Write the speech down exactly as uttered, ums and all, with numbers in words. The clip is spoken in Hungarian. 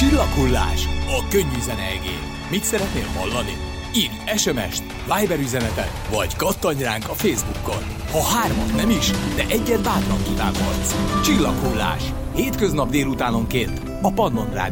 Csillaghullás, a könnyű zene egér. Mit szeretnél hallani? Írj es em est, Viber üzenetet, vagy kattanj ránk a Facebookon. Ha hármat nem is, de egyet bátran kitágolsz. Csillaghullás, hétköznap délutánonként a Pannon Rádió